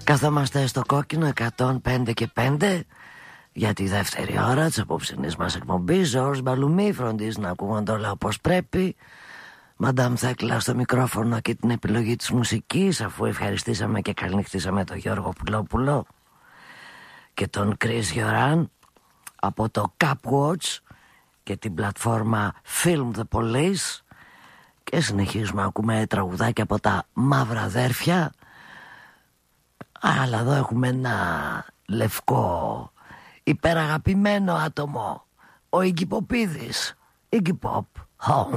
Καθόμαστε στο κόκκινο 105 και 5 για τη δεύτερη ώρα της απόψινής μας εκπομπής. Ζόρς Μπαλουμί, φροντίζει να ακούγονται όλα όπως πρέπει. Μαντάμ Θέκλα στο μικρόφωνο και την επιλογή της μουσικής, αφού ευχαριστήσαμε και καληνυχτήσαμε τον Γιώργο Πουλόπουλο και τον Chris Yoran από το Capwatch και την πλατφόρμα Film the Police. Και συνεχίζουμε να ακούμε τραγουδάκια από τα Μαύρα Αδέρφια. Αλλά εδώ έχουμε ένα λευκό υπεραγαπημένο άτομο, ο Iggy Popίδης. Iggy Pop, Home.